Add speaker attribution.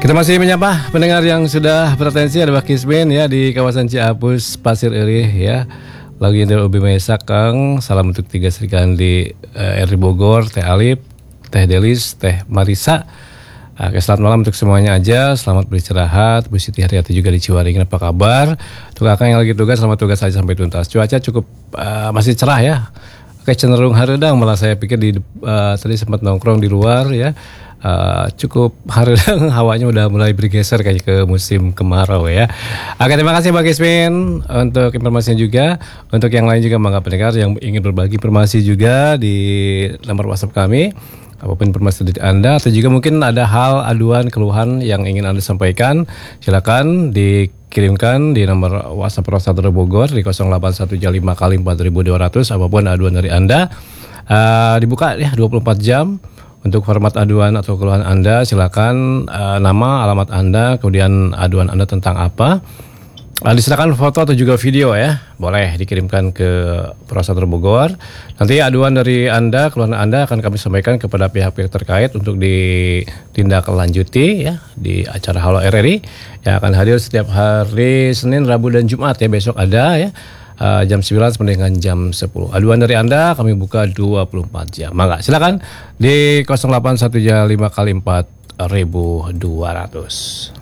Speaker 1: Kita masih menyapa pendengar yang sudah beratensi, ada Pak Kismin ya di kawasan Ciapus, Pasir Irih ya. Lagi dari Ubi Mesak Kang, salam untuk 3 serikahan di RI Bogor, Teh Alip, Teh Delis, Teh Marisa. Selamat malam untuk semuanya aja, selamat beristirahat. Bu Siti Haryati juga di Ciwaringin, apa kabar? Untuk Akang yang lagi tugas, selamat tugas saja sampai tuntas. Cuaca cukup masih cerah ya. Oke, cenderung hareudang, malah saya pikir tadi sempat nongkrong di luar ya. Cukup hareudang, hawanya udah mulai bergeser kayak ke musim kemarau ya. Oke, terima kasih Pak Kismin untuk informasinya juga. Untuk yang lain juga mangga pendengar yang ingin berbagi informasi juga di nomor WhatsApp kami. Apapun informasi dari Anda atau juga mungkin ada hal aduan keluhan yang ingin Anda sampaikan, silakan dikirimkan di nomor WhatsApp Rosator Bogor di 0815 kali 4200. Apapun aduan dari Anda dibuka ya 24 jam. Untuk format aduan atau keluhan Anda, silakan nama, alamat Anda, kemudian aduan Anda tentang apa. Disilakan foto atau juga video ya, boleh dikirimkan ke Prosator Bogor. Nanti aduan dari Anda, keluhan Anda akan kami sampaikan kepada pihak-pihak terkait untuk ditindaklanjuti ya di acara Halo RRI yang akan hadir setiap hari Senin, Rabu dan Jumat ya. Besok ada ya. Jam 9 sampai dengan jam 10. Aduan dari Anda kami buka 24 jam. Maka silakan di 0815 kali 4200.